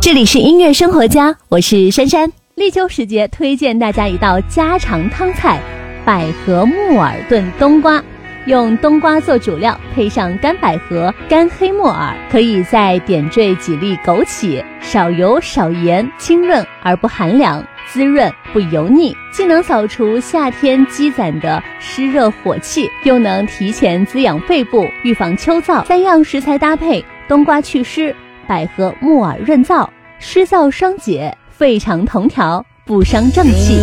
这里是音乐生活家，我是珊珊。立秋时节推荐大家一道家常汤菜，百合木耳炖冬瓜。用冬瓜做主料，配上干百合、干黑木耳，可以再点缀几粒枸杞，少油少盐，清润而不寒凉，滋润不油腻，既能扫除夏天积攒的湿热火气，又能提前滋养肺部，预防秋燥。3样食材搭配，冬瓜祛湿，百合木耳润燥，湿燥双解，肺肠同调，不伤正气。